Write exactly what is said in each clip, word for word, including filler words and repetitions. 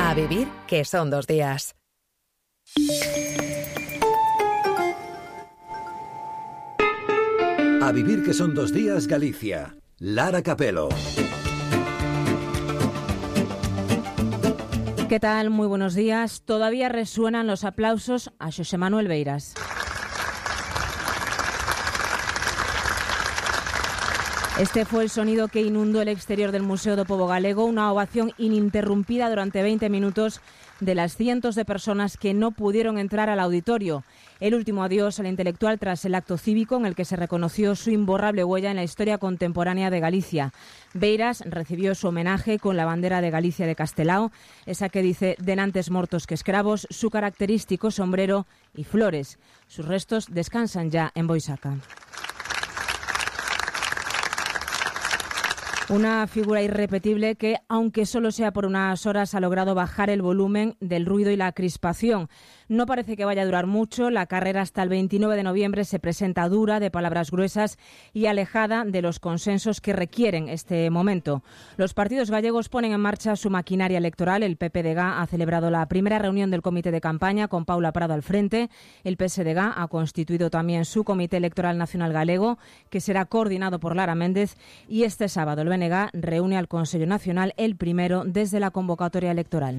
A vivir que son dos días. A vivir que son dos días, Galicia. Lara Capelo. ¿Qué tal? Muy buenos días. Todavía resuenan los aplausos a Xosé Manuel Beiras. Este fue el sonido que inundó el exterior del Museo do Pobo Galego, una ovación ininterrumpida durante veinte minutos de las cientos de personas que no pudieron entrar al auditorio. El último adiós al intelectual tras el acto cívico en el que se reconoció su imborrable huella en la historia contemporánea de Galicia. Beiras recibió su homenaje con la bandera de Galicia de Castelao, esa que dice «denantes mortos que escravos», su característico sombrero y flores. Sus restos descansan ya en Boisaca. Una figura irrepetible que, aunque solo sea por unas horas, ha logrado bajar el volumen del ruido y la crispación. No parece que vaya a durar mucho. La carrera hasta el veintinueve de noviembre se presenta dura, de palabras gruesas y alejada de los consensos que requieren este momento. Los partidos gallegos ponen en marcha su maquinaria electoral. El P P D G ha celebrado la primera reunión del comité de campaña con Paula Prado al frente. El P S D G ha constituido también su comité electoral nacional galego, que será coordinado por Lara Méndez, y este sábado el B N G reúne al Consello Nacional, el primero desde la convocatoria electoral.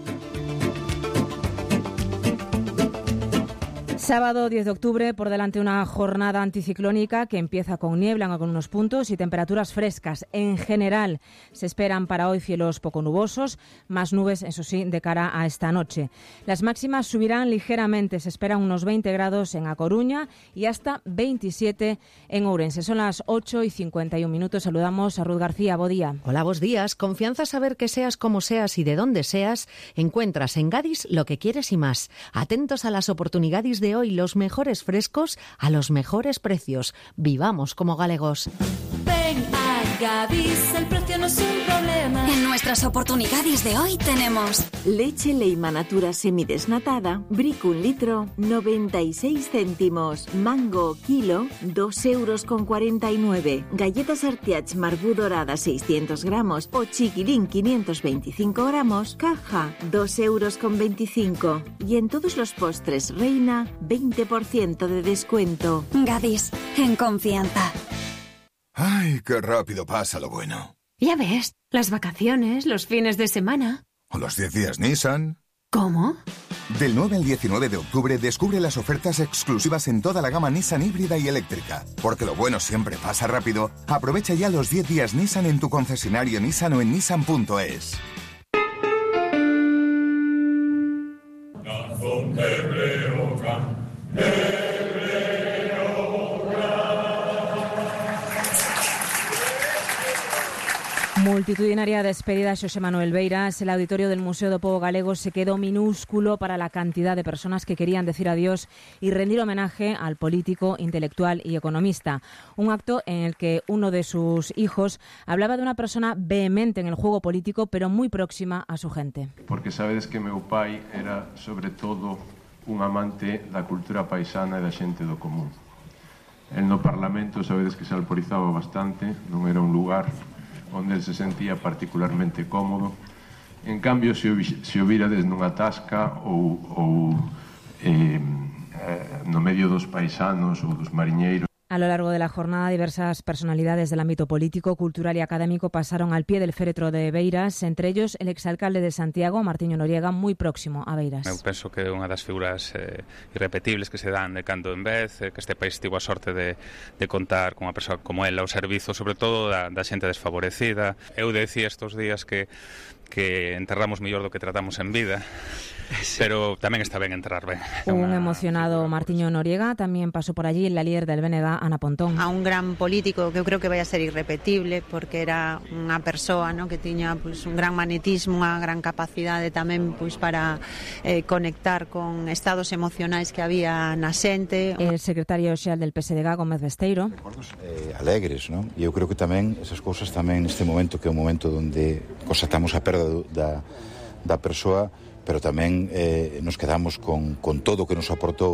Sábado diez de octubre, por delante una jornada anticiclónica que empieza con niebla en algunos puntos y temperaturas frescas. En general se esperan para hoy cielos poco nubosos, más nubes, eso sí, de cara a esta noche. Las máximas subirán ligeramente, se esperan unos veinte grados en A Coruña y hasta veintisiete en Ourense. Son las ocho y cincuenta y un minutos. Saludamos a Ruth García. Bo día. Hola, buenos días. Confianza saber que seas como seas y de dónde seas, encuentras en Gadis lo que quieres y más. Atentos a las oportunidades de hoy, los mejores frescos a los mejores precios. Vivamos como galegos. Ven a Gadis, el precio no es un problema. En nuestras oportunidades de hoy tenemos leche Leima Natura semidesnatada, brico un litro, noventa y seis céntimos. Mango kilo, dos euros con cuarenta y nueve. Galletas Artiach Marbú dorada seiscientos gramos o chiquilín quinientos veinticinco gramos, caja, dos euros con veinticinco. Y en todos los postres Reina, veinte por ciento de descuento. Gadis, en confianza. ¡Ay, qué rápido pasa lo bueno! Ya ves, las vacaciones, los fines de semana. ¿O los diez días Nissan? ¿Cómo? Del nueve al diecinueve de octubre descubre las ofertas exclusivas en toda la gama Nissan híbrida y eléctrica. Porque lo bueno siempre pasa rápido. Aprovecha ya los diez días Nissan en tu concesionario Nissan o en nissan punto es. Multitudinaria despedida a Xosé Manuel Beiras. El auditorio del Museo do Pobo Galego se quedó minúsculo para la cantidad de personas que querían decir adiós y rendir homenaje al político, intelectual y economista. Un acto en el que uno de sus hijos hablaba de una persona vehemente en el juego político, pero muy próxima a su gente. Porque sabedes que meu pai era, sobre todo, un amante da cultura paisana e da xente do común. El no Parlamento, sabedes que se alporizaba bastante, non era un lugar onde se sentía particularmente cómodo. En cambio, se o, se o virades nunha tasca ou, ou eh, no medio dos paisanos ou dos mariñeiros. A lo largo de la jornada, diversas personalidades del ámbito político, cultural y académico pasaron al pie del féretro de Beiras, entre ellos el exalcalde de Santiago, Martiño Noriega, muy próximo a Beiras. Eu penso que é unha das figuras eh, irrepetibles que se dan de cando en vez, eh, que este país tivo a sorte de, de contar con unha persoa como ela ao servizo, sobre todo da, da xente desfavorecida. Eu decía estos días que que enterramos mellor do que tratamos en vida, sí. Pero tamén está ben enterrar ben. Un una... emocionado Martiño Noriega tamén pasou por allí la líder del B N G, Ana Pontón. A un gran político que eu creo que vai a ser irrepetible, porque era unha persoa, ¿no?, que tiña pues, un gran magnetismo, unha gran capacidade tamén pues, para eh, conectar con estados emocionais que había na xente. El secretario xeral del P S D G, Gómez Besteiro. Recordos eh, alegres, ¿no? E eu creo que tamén esas cousas tamén neste momento, que é un momento onde constatamos a perda da, da persoa, pero tamén eh, nos quedamos con, con todo o que nos aportou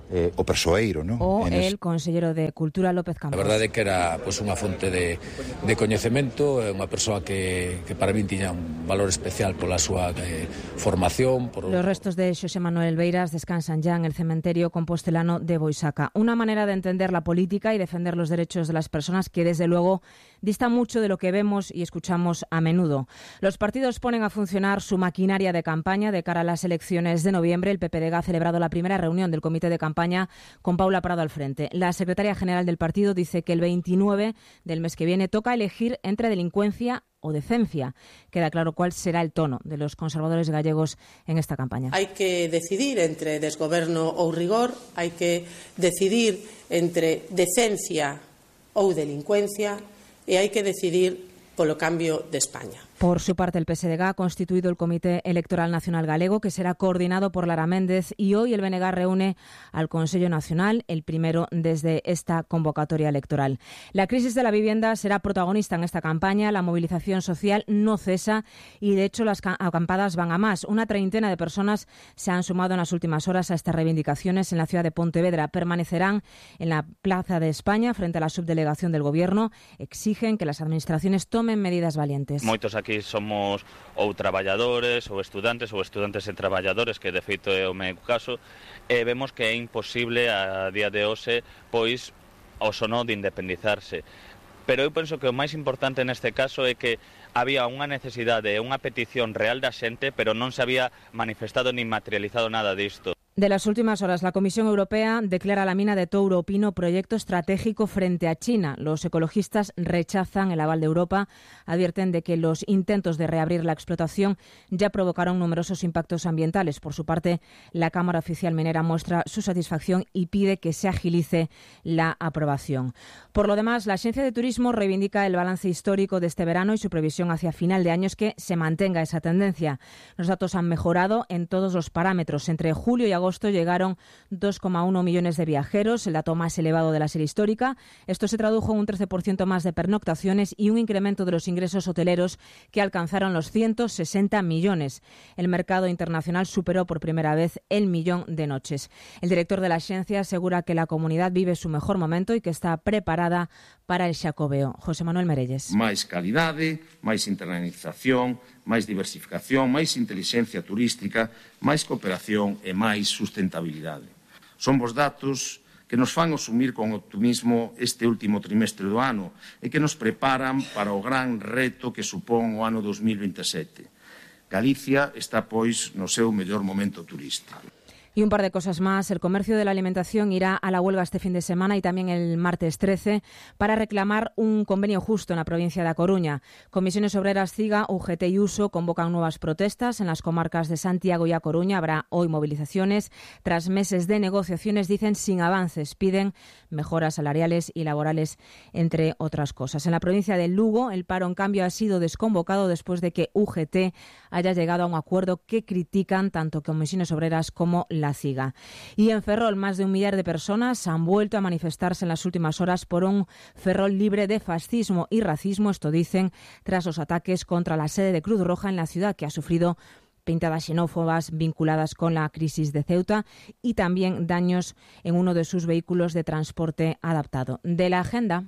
eh, o persoeiro, non? O en el es... consellero de Cultura, López Campos. A verdade é que era pois, unha fonte de, de coñecemento, unha persoa que, que para min tiña un valor especial pola súa eh, formación. Por... Los restos de Xosé Manuel Beiras descansan ya en el cementerio compostelano de Boisaca. Una manera de entender la política y defender los derechos de las personas que, desde luego, dista mucho de lo que vemos y escuchamos a menudo. Los partidos ponen a funcionar su maquinaria de campaña de cara a las elecciones de noviembre. El P P D G ha celebrado la primera reunión del comité de campaña con Paula Prado al frente. La secretaria general del partido dice que el veintinueve del mes que viene toca elegir entre delincuencia o decencia. Queda claro cuál será el tono de los conservadores gallegos en esta campaña. Hay que decidir entre desgoberno ou rigor, hai que decidir entre decencia ou delincuencia e hai que decidir polo cambio de España. Por su parte, el P S D G ha constituido el Comité Electoral Nacional Galego, que será coordinado por Lara Méndez, y hoy el B N G reúne al Consello Nacional, el primero desde esta convocatoria electoral. La crisis de la vivienda será protagonista en esta campaña. La movilización social no cesa y, de hecho, las acampadas van a más. Una treintena de personas se han sumado en las últimas horas a estas reivindicaciones en la ciudad de Pontevedra. Permanecerán en la Plaza de España frente a la subdelegación del Gobierno. Exigen que las administraciones tomen medidas valientes. Moitos aquí somos ou traballadores ou estudantes ou estudantes e traballadores, que de feito é o meu caso, e vemos que é imposible a día de hoxe pois o sono de independizarse. Pero eu penso que o máis importante neste caso é que había unha necesidade e unha petición real da xente, pero non se había manifestado ni materializado nada disto. De las últimas horas, la Comisión Europea declara la mina de Touro Pino proyecto estratégico frente a China. Los ecologistas rechazan el aval de Europa, advierten de que los intentos de reabrir la explotación ya provocaron numerosos impactos ambientales. Por su parte, la Cámara Oficial Minera muestra su satisfacción y pide que se agilice la aprobación. Por lo demás, la Agencia de Turismo reivindica el balance histórico de este verano y su previsión hacia final de año es que se mantenga esa tendencia. Los datos han mejorado en todos los parámetros. Entre julio y agosto llegaron dos coma uno millones de viajeros, el dato más elevado de la serie histórica. Esto se tradujo en un trece por ciento más de pernoctaciones y un incremento de los ingresos hoteleros que alcanzaron los ciento sesenta millones. El mercado internacional superó por primera vez el millón de noches. El director de la agencia asegura que la comunidad vive su mejor momento y que está preparada para el Xacobeo. José Manuel Merelles. Máis calidade, máis internalización, máis diversificación, máis intelixencia turística, máis cooperación e máis sustentabilidade. Son vos datos que nos fan asumir con optimismo este último trimestre do ano e que nos preparan para o gran reto que supón o ano dos mil veintesete. Galicia está, pois, no seu mellor momento turístico. Y un par de cosas más. El comercio de la alimentación irá a la huelga este fin de semana y también el martes trece para reclamar un convenio justo en la provincia de A Coruña. Comisiones Obreras, CIGA, U G T y Uso convocan nuevas protestas en las comarcas de Santiago y A Coruña. Habrá hoy movilizaciones. Tras meses de negociaciones, dicen, sin avances. Piden mejoras salariales y laborales, entre otras cosas. En la provincia de Lugo, el paro, en cambio, ha sido desconvocado después de que U G T haya llegado a un acuerdo que critican tanto Comisiones Obreras como la CIGA. Y en Ferrol, más de un millar de personas han vuelto a manifestarse en las últimas horas por un Ferrol libre de fascismo y racismo, esto dicen, tras los ataques contra la sede de Cruz Roja en la ciudad, que ha sufrido pintadas xenófobas vinculadas con la crisis de Ceuta y también daños en uno de sus vehículos de transporte adaptado. De la agenda.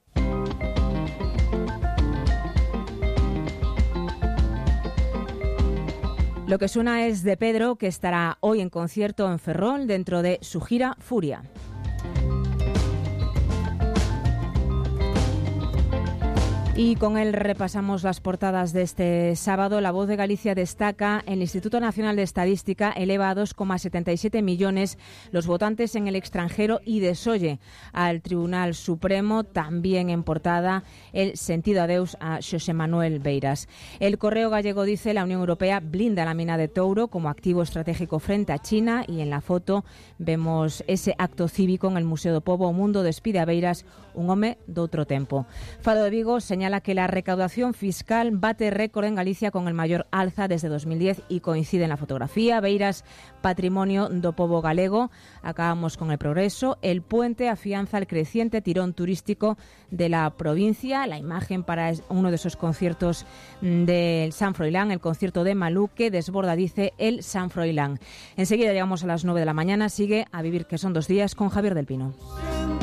Lo que suena es de Pedro, que estará hoy en concierto en Ferrol dentro de su gira Furia. Y con él repasamos las portadas de este sábado. La Voz de Galicia destaca: el Instituto Nacional de Estadística eleva a dos coma setenta y siete millones los votantes en el extranjero y desoye al Tribunal Supremo. También en portada el sentido adeus a Xosé Manuel Beiras. El Correo Gallego dice: la Unión Europea blinda la mina de Touro como activo estratégico frente a China. Y en la foto vemos ese acto cívico en el Museo do Pobo. O Mundo despide a Beiras, un home de outro tempo. Fado de Vigo señala señala que la recaudación fiscal bate récord en Galicia con el mayor alza desde dos mil diez y coincide en la fotografía. Beiras, patrimonio do pobo galego. Acabamos con el progreso. El puente afianza el creciente tirón turístico de la provincia. La imagen para uno de esos conciertos del San Froilán, el concierto de Malú, que desborda, dice, el San Froilán. Enseguida llegamos a las nueve de la mañana. Sigue A Vivir, que son dos días, con Javier del Pino.